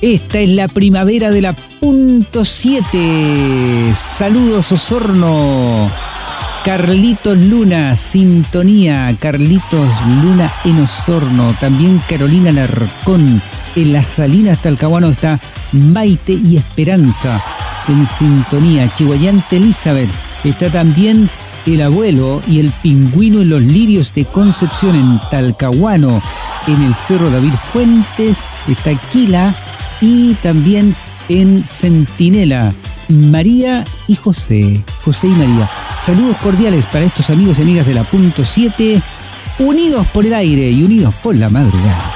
Esta es la primavera de la punto 7. Saludos Osorno. Carlitos Luna, sintonía. Carlitos Luna en Osorno. También Carolina Larcón. En las Salinas Talcahuano está Maite y Esperanza en sintonía. Chihuayante Elizabeth. Está también el abuelo y el pingüino en los lirios de Concepción en Talcahuano. En el Cerro David Fuentes está Quila. Y también en Centinela, María y José. José y María. Saludos cordiales para estos amigos y amigas de la punto 7, unidos por el aire y unidos por la madrugada.